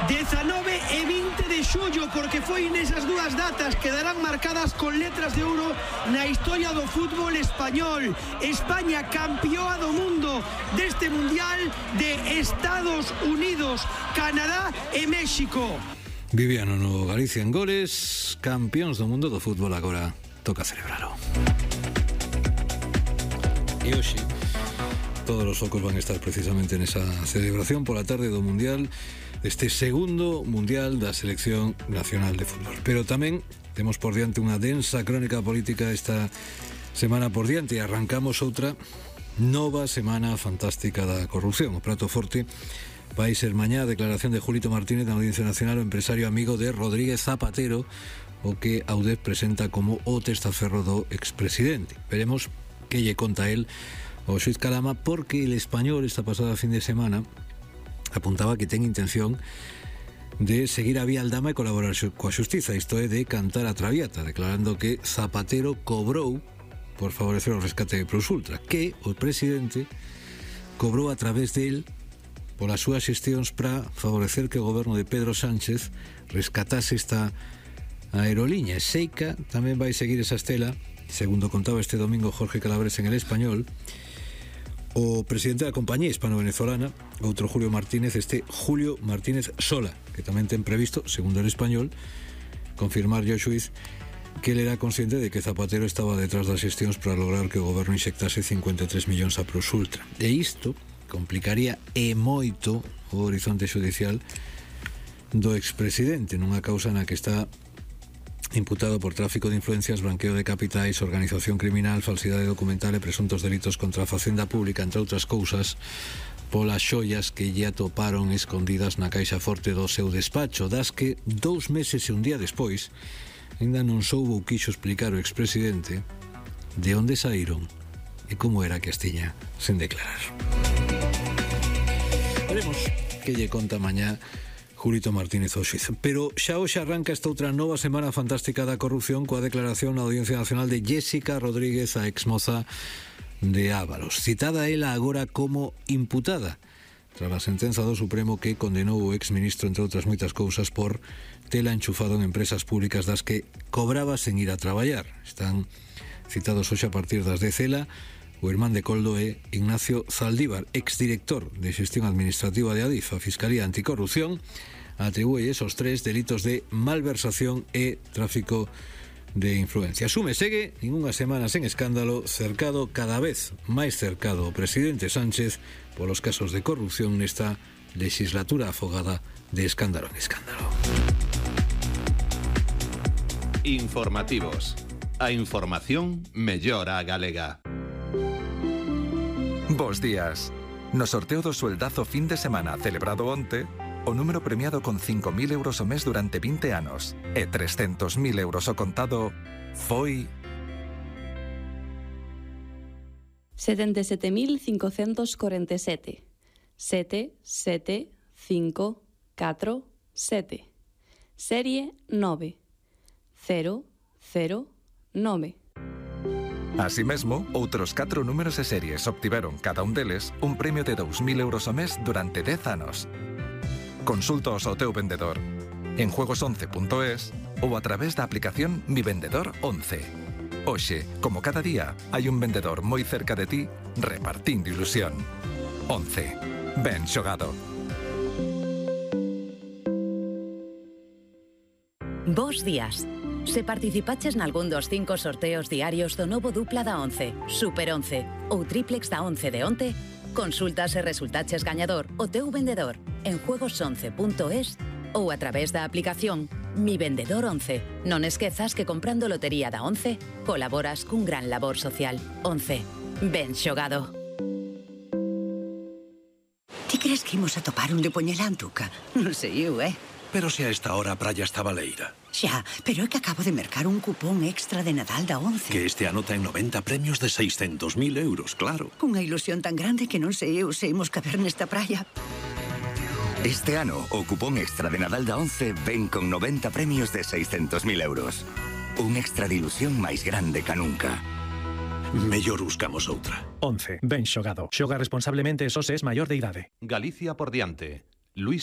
19 e 20 de xullo, porque foi nesas dúas datas que darán marcadas con letras de ouro na historia do fútbol español. España campeoa do mundo deste Mundial de Estados Unidos, Canadá e México. Viviano no Galicia en goles, campións do mundo do fútbol, agora toca celebralo. E hoxe todos os focos van a estar precisamente nesa celebración pola tarde do Mundial, este segundo Mundial da Selección Nacional de Fútbol. Pero tamén temos por diante unha densa crónica política esta semana por diante, e arrancamos outra nova semana fantástica da corrupción. O prato forte vai ser mañá a declaración de Julito Martínez na Audiencia Nacional, o empresario amigo de Rodríguez Zapatero, o que Audez presenta como o testaferro do expresidente. Veremos que lle conta el o xuiz Calama, porque el Español esta pasada fin de semana apuntaba que ten intención de seguir a vía aldama e colaborar coa xustiza, isto é, de cantar a traviata, declarando que Zapatero cobrou por favorecer o rescate de Prosultra, que o presidente cobrou a través del polas súas xestións para favorecer que o goberno de Pedro Sánchez rescatase esta aerolínea. Seica tamén vai seguir esa estela, segundo contaba este domingo Jorge Calabres en El Español. O presidente da compañía hispano-venezolana, outro Julio Martínez, este Julio Martínez Sola, que tamén ten previsto, segundo El Español, confirmar ao xuiz que ele era consciente de que Zapatero estaba detrás das xestións para lograr que o goberno inxectase 53 millóns a Prosultra. E isto complicaría e moito o horizonte xudicial do expresidente nunha causa na que está imputado por tráfico de influencias, blanqueo de capitais, organización criminal, falsidade documental e presuntos delitos contra a facenda pública, entre outras cousas, polas xoias que lle atoparon escondidas na caixa forte do seu despacho, das que 2 meses e un día despois ainda non soubo ou quixo explicar o expresidente de onde saíron e como era que as tiña sen declarar. Veremos que lle conta mañá Julito Martínez ao xuiz. Pero xa hoxe arranca esta outra nova semana fantástica da corrupción coa declaración na Audiencia Nacional de Jéssica Rodríguez, a exmoza de Ábalos, citada ela agora como imputada tras a sentenza do Supremo que condenou o exministro, entre outras moitas cousas, por tela enchufado en empresas públicas das que cobraba sen ir a traballar. Están citados hoxe a partir das 10 o irmán de Coldo é Ignacio Zaldívar, exdirector de Xestión Administrativa de Adif. A Fiscalía Anticorrupción atribúe esos 3 delitos de malversación e tráfico de influencia. Sume segue, ninguna semana sen escándalo, cercado, cada vez máis cercado o presidente Sánchez polos casos de corrupción nesta legislatura afogada de escándalo en escándalo. Informativos. A información mellora a galega. Bos días. No sorteo do sueldazo fin de semana celebrado onte, o número premiado con 5.000 euros o mes durante 20 anos e 300.000 euros o contado foi 77.547. 77547. Serie 9009. Así mesmo, outros 4 números e series obtiveron cada un deles un premio de 2.000 euros o mes durante 10 anos. Consultaos ao teu vendedor en juegos11.es ou a través da aplicación Mi Vendedor 11. Hoxe, como cada día, hai un vendedor moi cerca de ti repartindo ilusión. 11. Ben xogado. Bos días. Se participaches nalgún dos 5 sorteos diarios do novo dupla da 11, Super 11 ou triplex da 11 de onte, consulta se resultaches gañador o teu vendedor en juegos11.es ou a través da aplicación Mi Vendedor 11. Non esquezas que comprando lotería da 11 colaboras cun gran labor social. 11. Ben xogado. Ti crees que imos a topar un de poñela antuca? Non sei eu, Pero se a esta hora a praia está baleira. Xa, pero é que acabo de mercar un cupón extra de Nadal da 11. Que este ano ten 90 premios de 600.000 euros, claro. Cunha ilusión tan grande que non sei eu se imos caber nesta praia. Este ano, o cupón extra de Nadal da 11 ven con 90 premios de 600.000 euros. Un extra de ilusión máis grande ca nunca. Mellor buscamos outra. 11. Ben xogado. Xoga responsablemente e só se es maior de idade. Galicia por diante. Luís